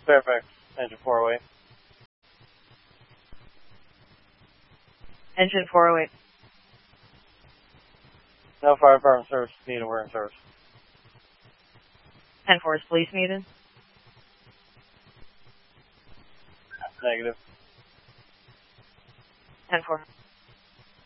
Fairfax, engine 408. Engine 408. No fire department service needed, we're in service. 10-4 is police needed. Negative. 10-4.